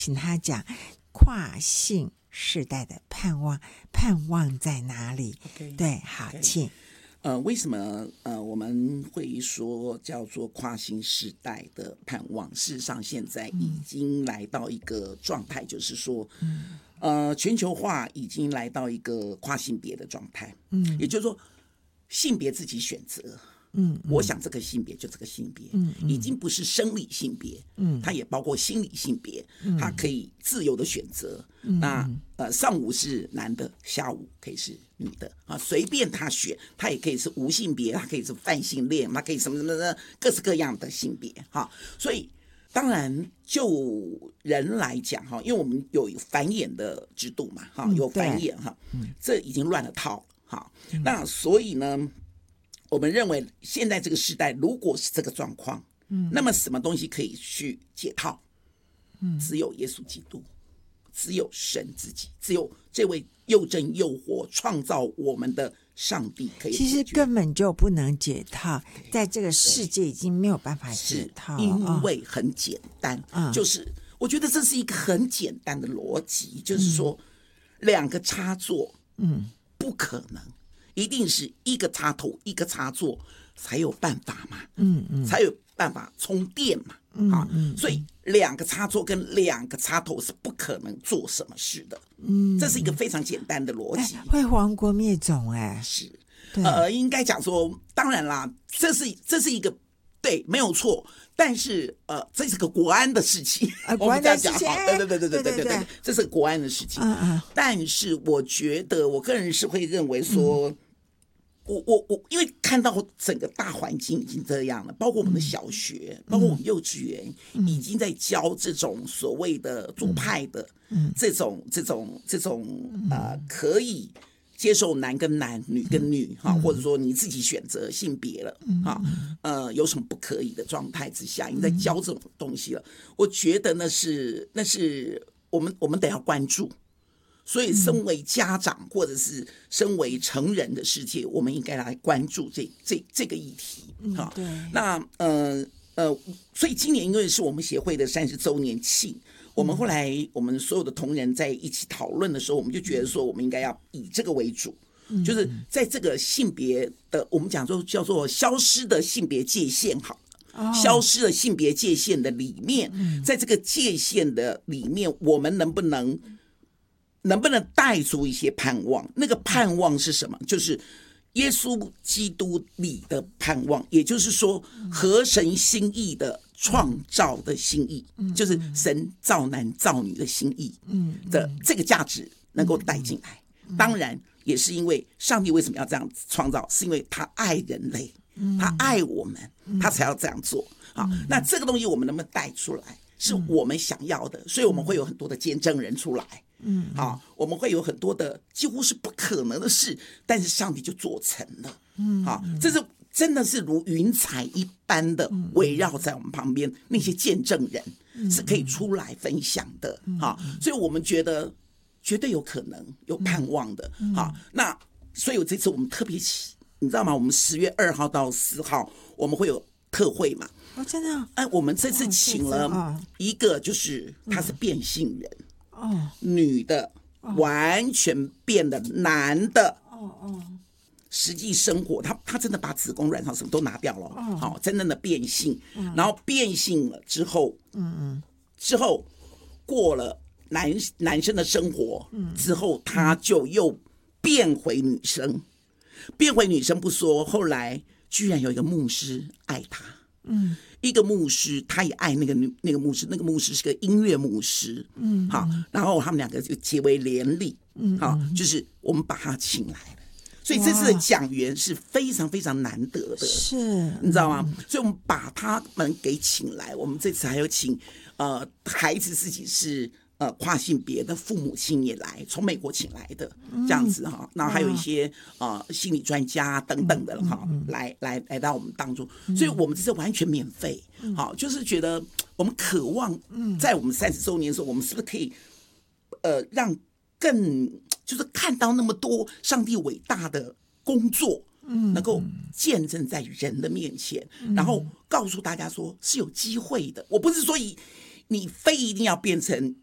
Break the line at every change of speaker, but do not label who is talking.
请他讲跨性世代的盼望在哪里？
Okay,
对，好，请。
为什么我们会说叫做跨性世代的盼望？事实上，现在已经来到一个状态，就是说，全球化已经来到一个跨性别的状态，也就是说，性别自己选择。我想这个性别就这个性别，已经不是生理性别，它也包括心理性别，它可以自由的选择。那上午是男的，下午可以是女的啊，随便他选，他也可以是无性别，他可以是泛性恋，他可以什么什么的，各式各样的性别哈。所以当然就人来讲哈，因为我们有繁衍的制度嘛哈，有繁衍哈，这已经乱了套了哈。那所以呢，我们认为现在这个时代如果是这个状况，那么什么东西可以去解套？只有耶稣基督，只有神自己，只有这位又真又活创造我们的上帝可以解决。
其实根本就不能解套，在这个世界已经没有办法解套，
因为很简单，就是我觉得这是一个很简单的逻辑，就是说两个插座，不可能。一定是一个插头一个插座才有办法嘛，才有办法充电嘛，所以两个插座跟两个插头是不可能做什么事的，这是一个非常简单的逻辑，
会亡国灭种
是，应该讲说，当然啦，这是一个对，没有错。但是这是个国安的事情，
国安的事情，
对，这是国安的事情。但是我觉得，我个人是会认为说，我因为看到整个大环境已经这样了，包括我们的小学，包括我们幼稚园，已经在教这种所谓的左派的，这种可以接受男跟男、女跟女或者说你自己选择性别了有什么不可以的状态之下，你在教这种东西了，我觉得那是我们得要关注。所以，身为家长或者是身为成人的世界，我们应该来关注这个议题
对。
那所以今年因为是我们协会的30周年庆。我们后来，我们所有的同仁在一起讨论的时候，我们就觉得说，我们应该要以这个为主，就是在这个性别的，我们讲说叫做消失的性别界限，消失的性别界限的里面，在这个界限的里面，我们能不能带出一些盼望？那个盼望是什么？就是耶稣基督里的盼望，也就是说，合神心意的创造的心意，就是神造男造女的心意的这个价值能够带进来。当然也是因为上帝为什么要这样创造，是因为他爱人类，他爱我们，他才要这样做。好，那这个东西我们能不能带出来，是我们想要的，所以我们会有很多的见证人出来。我们会有很多的几乎是不可能的事，但是上帝就做成了。这是真的是如云彩一般的围绕在我们旁边，那些见证人是可以出来分享的。所以我们觉得绝对有可能有盼望的。那所以这次我们特别你知道吗？我们10月2号到4号我们会有特会嘛？
真的？
我们这次请了一个，就是他是变性人。女的完全变得男的，实际生活他真的把子宫卵巢什么都拿掉了，真正的变性，然后变性了之后，之后过了男生的生活之后，他就又变回女生，不说，后来居然有一个牧师爱他。一个牧师，他也爱那个牧师，那个牧师是个音乐牧师，然后他们两个就结为连理，就是我们把他请来了，所以这次的讲员是非常非常难得的，
是，
你知道吗？所以我们把他们给请来，我们这次还有请孩子自己是跨性别的父母亲也来，从美国请来的这样子哈，然后还有一些心理专家等等的哈，来到我们当中，所以我们这是完全免费，就是觉得我们渴望在我们30周年的时候，我们是不是可以让就是看到那么多上帝伟大的工作，能够见证在人的面前，然后告诉大家说是有机会的。我不是说你非一定要变成